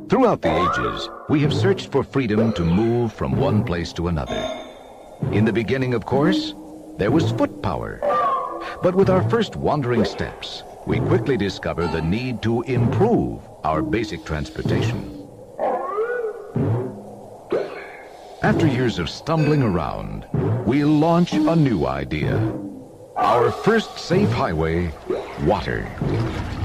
Throughout the ages, we have searched for freedom to move from one place to another. In the beginning, of course, there was foot power. But with our first wandering steps, we quickly discover the need to improve our basic transportation. After years of stumbling around, we'll launch a new idea. Our first safe highway, water.